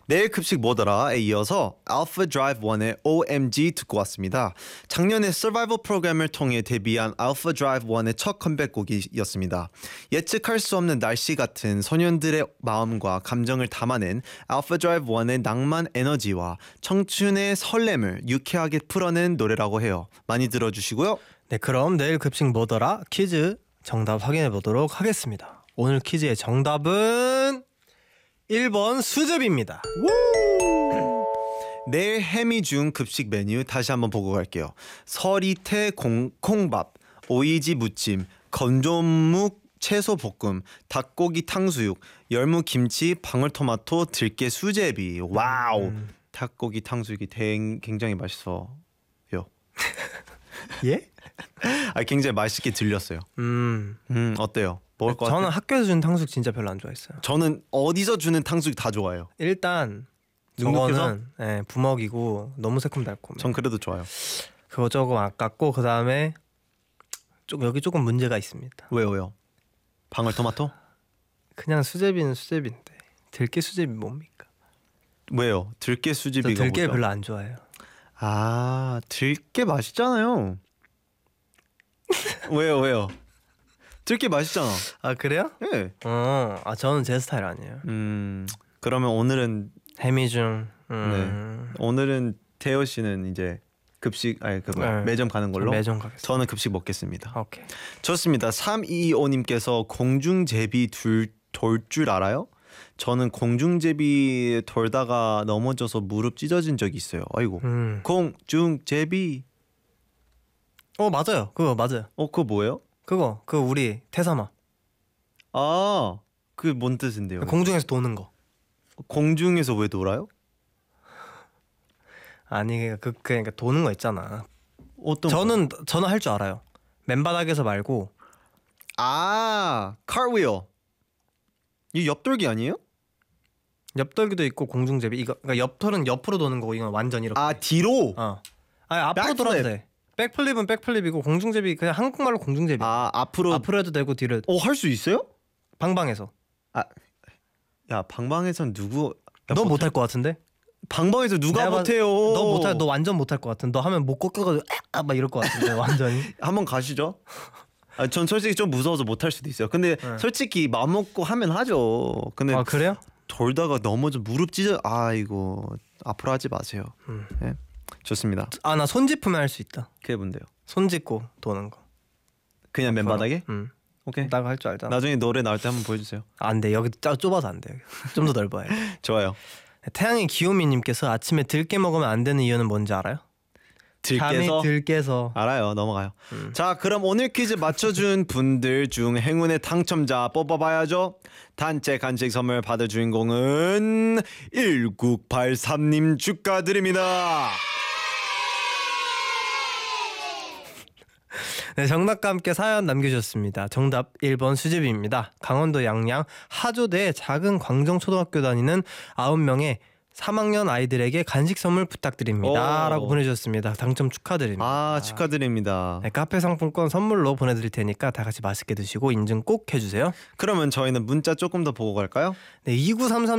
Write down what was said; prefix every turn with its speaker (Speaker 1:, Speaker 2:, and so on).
Speaker 1: 내일 급식 뭐더라에 이어서 Alpha Drive 1의 OMG 듣고 왔습니다. 작년에 서바이벌 프로그램을 통해 데뷔한 Alpha Drive 1의 첫 컴백곡이었습니다. 예측할 수 없는 날씨 같은 소년들의 마음과 감정을 담아낸 Alpha Drive 1의 낭만 에너지와 청춘의 설렘을 유쾌하게 풀어낸 노래라고 해요. 많이 들어주시고요.
Speaker 2: 네, 그럼 내일 급식 뭐더라 퀴즈 정답 확인해 보도록 하겠습니다. 오늘 퀴즈의 정답은 1번 수제비입니다.
Speaker 1: 내일 해미 중 급식 메뉴 다시 한번 보고 갈게요. 서리태 콩밥, 오이지 무침, 건조묵 채소 볶음, 닭고기 탕수육, 열무 김치, 방울토마토, 들깨 수제비. 와우. 닭고기 탕수육이 굉장히 맛있어요.
Speaker 2: 예?
Speaker 1: 굉장히 맛있게 들렸어요. 어때요? 먹을 것
Speaker 2: 저는
Speaker 1: 같아요?
Speaker 2: 학교에서 준 탕수육 진짜 별로 안 좋아했어요.
Speaker 1: 저는 어디서 주는 탕수육 다 좋아해요.
Speaker 2: 일단
Speaker 1: 눅눅해서?
Speaker 2: 저거는 부먹이고 너무 새콤달콤해.
Speaker 1: 전 그래도 좋아요.
Speaker 2: 그거 조금 아깝고 그 다음에 여기 조금 문제가 있습니다.
Speaker 1: 왜요? 방울토마토?
Speaker 2: 그냥 수제비는 수제비인데 들깨 수제비 뭡니까?
Speaker 1: 왜요? 들깨
Speaker 2: 저
Speaker 1: 수제비가
Speaker 2: 들깨
Speaker 1: 뭐죠?
Speaker 2: 별로 안 좋아해요.
Speaker 1: 들깨 맛있잖아요. 왜요? 들깨 맛있잖아.
Speaker 2: 아 그래요?
Speaker 1: 예.
Speaker 2: 저는 제 스타일 아니에요.
Speaker 1: 그러면 오늘은
Speaker 2: 해미 중.
Speaker 1: 오늘은 태호 씨는 이제 급식 매점 가는 걸로.
Speaker 2: 매점 가겠습니다.
Speaker 1: 저는 급식 먹겠습니다.
Speaker 2: 오케이.
Speaker 1: 좋습니다. 3225님께서 공중제비 돌 줄 알아요? 저는 공중제비 돌다가 넘어져서 무릎 찢어진 적이 있어요. 아이고. 공중제비.
Speaker 2: 맞아요. 그거 맞아요.
Speaker 1: 그거 뭐예요?
Speaker 2: 그거 우리 태사마.
Speaker 1: 그게 뭔 뜻인데요?
Speaker 2: 공중에서 도는 거.
Speaker 1: 공중에서 왜 돌아요?
Speaker 2: 아니 그러니까 도는 거 있잖아.
Speaker 1: 어떤
Speaker 2: 저는 할 줄 알아요. 맨바닥에서 말고.
Speaker 1: cartwheel. 이 옆돌기 아니에요?
Speaker 2: 옆돌기도 있고 공중제비. 이거 그러니까 옆돌은 옆으로 도는 거고 이건 완전 이렇게.
Speaker 1: 뒤로.
Speaker 2: 앞으로
Speaker 1: 백플립.
Speaker 2: 돌아도 돼. 백플립은 백플립이고 공중제비 그냥 한국말로 공중제비.
Speaker 1: 앞으로
Speaker 2: 해도 되고 뒤로.
Speaker 1: 할 수 있어요?
Speaker 2: 방방에서.
Speaker 1: 야, 방방에선 누구?
Speaker 2: 너 못할 것 같은데?
Speaker 1: 방방에서 누가 못해요?
Speaker 2: 너 못할. 너 완전 못할 것 같은. 너 하면 목 꺾어가지고 막 이럴 것 같은데 완전히.
Speaker 1: 한번 가시죠. 전 솔직히 좀 무서워서 못할 수도 있어요. 근데 솔직히 마음 먹고 하면 하죠. 근데
Speaker 2: 그래요?
Speaker 1: 돌다가 넘어져 무릎 찢어. 이거 앞으로 하지 마세요. 네? 좋습니다.
Speaker 2: 나 손 짚으면 할 수 있다.
Speaker 1: 그게 뭔데요?
Speaker 2: 손 짚고 도는 거.
Speaker 1: 그냥 맨바닥에? 오케이.
Speaker 2: 나 할 줄 알잖아.
Speaker 1: 나중에 노래 나올 때 한번 보여주세요.
Speaker 2: 안 돼. 여기 좁아서 안 돼. 좀 더 넓어야 돼.
Speaker 1: 좋아요.
Speaker 2: 태양의 귀요미님께서 아침에 들깨 먹으면 안 되는 이유는 뭔지 알아요? 잠이 들깨서.
Speaker 1: 알아요. 넘어가요. 자, 그럼 오늘 퀴즈 맞춰준 분들 중 행운의 당첨자 뽑아봐야죠. 단체 간식 선물 받을 주인공은 1983님 축하드립니다.
Speaker 2: 네, 정답과 함께 사연 남겨주셨습니다. 정답 1번 수제비입니다. 강원도 양양 하조대 작은 광정초등학교 다니는 9명의 3학년 아이들에게 간식 선물 부탁드립니다. 라고 보내주셨습니다. 당첨 축하드립니다.
Speaker 1: 축하드립니다.
Speaker 2: 네, 카페 상품권 선물로 보내드릴 테니까 다 같이 맛있게 드시고 인증 꼭 해주세요.
Speaker 1: 그러면 저희는 문자 조금 더 보고 갈까요?
Speaker 2: 네, 2933